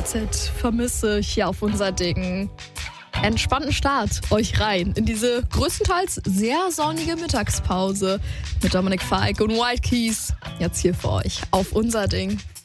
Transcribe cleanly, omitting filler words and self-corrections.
KZ vermisse hier auf unser Ding. Entspannten Start euch rein in diese größtenteils sehr sonnige Mittagspause mit Dominik Fike und White Keys. Jetzt hier für euch auf unser Ding.